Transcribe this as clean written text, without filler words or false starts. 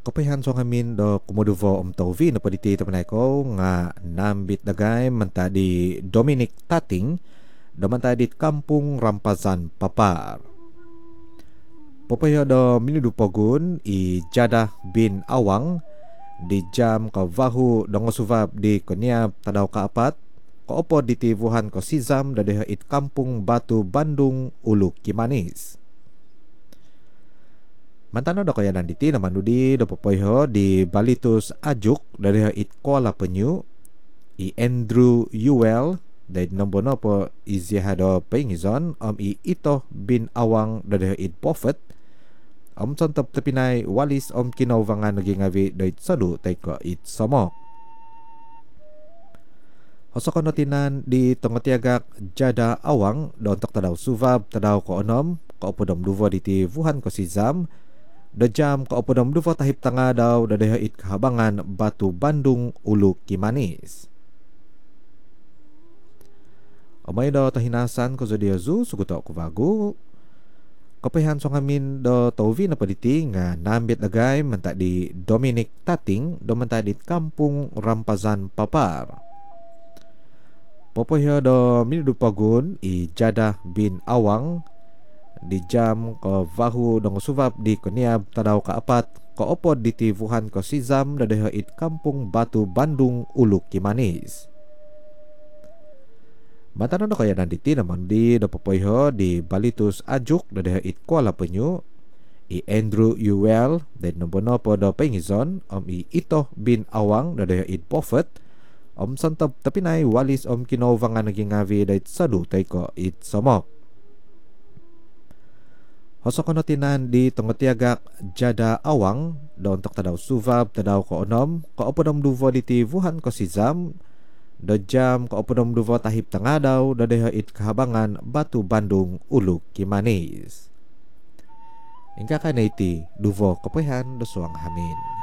Kapayan so ngamin do kumuduvo Tovi no paditi tamanay ko nga nambit dagay mantadi Dominic Tating do mantadi Kampung Rampazan Papar. Popayo do minudupogun i Jadah bin Awang di jam ka vahu do ngosuvab di Koniab tadaw kaapat koopo di tivuhan ko Sizam dadeha it Kampung Batu Bandung Ulu Kimanis. Mantano do kaya nanditi naman di do popoyho di Balitus Ajuk dari it Kuala Penyu i Andrew Yuel dari nombono po izihado pengizon i Ito bin Awang dari it Prophet sontop tepinay walis kinauvangan nagingavi do it sadu taiko it somok. Hosokono tinan di tongotiagak Jada Awang do untuk tadaw suvab tadaw ko onom ko opodom duvo di tivuhan ko Sizam dejam ka opodom duva tahip tanga daw dadeha it kahabangan Batu Bandung Ulu Kimanis. Omay do tahinasan ko zodiazu suguto ko vagu. Kapayan so ngamin do Tovi na paditi nga nambit lagay manta di Dominic Tating do manta di Kampung Rampazan Papar. Popohyo do minudupagun i Jadah bin Awang di jam ko vahu dong suvab di Koniab tadaw kaapat ko opod di tivuhan ko Sizam dadeha it Kampung Batu Bandung Ulu Kimanis. Matano do kaya nanditi naman di do popoyho di Balitus Ajuk dadeha it Kuala Penyu i Andrew Yuel dan nombono po do pengizon i Ito bin Awang dadeha it Prophet santap tapinay walis kinauvangan nagingavi dait sadu taiko it somok. Hosokono tinan di tongotiagak Jada Awang do untuk tadaw suvab tadaw ko onom ko opodom duvo di tivuhan ko Sizam do jam ko opodom duvo tahip tangadaw dadeha it kahabangan Batu Bandung Ulu Kimanis. Ingka kanay ti duvo kapayan do suang hamin.